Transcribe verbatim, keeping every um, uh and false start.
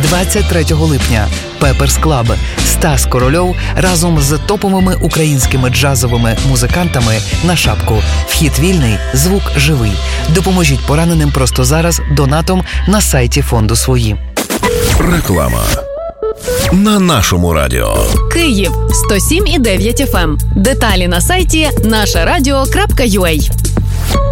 двадцять третього липня Pepper's Club. Стас Корольов разом з топовими українськими джазовими музикантами на шапку. Вхід вільний, звук живий. Допоможіть пораненим просто зараз донатом на сайті фонду «Свої». Реклама на нашому радіо. Київ сто сім і дев'ять еф ем. Деталі на сайті наша радіо крапка ю а.